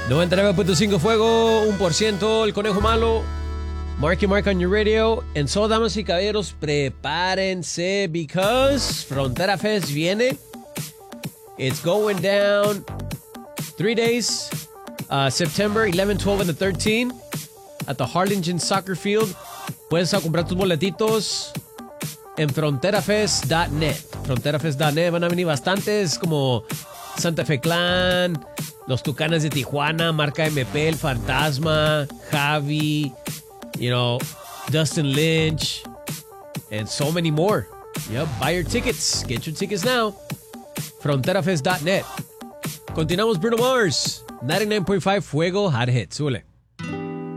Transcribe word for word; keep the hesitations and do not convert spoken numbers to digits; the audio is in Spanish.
noventa y nueve punto cinco Fuego, uno por ciento El Conejo Malo. Marky Mark on your radio. En so, damas y caballeros, prepárense because Frontera Fest viene. It's going down three days, uh, September eleven, twelve, and the thirteenth at the Harlingen Soccer Field. Puedes a comprar tus boletitos en frontera fest punto net. frontera fest punto net van a venir bastantes como Santa Fe Clan, los Tucanes de Tijuana, Marca M P, El Fantasma, Javi, you know, Dustin Lynch, and so many more. Yep, buy your tickets. Get your tickets now. frontera fest punto net. Continuamos, Bruno Mars. ninety-nine point five Fuego Hot Hits. Súbele.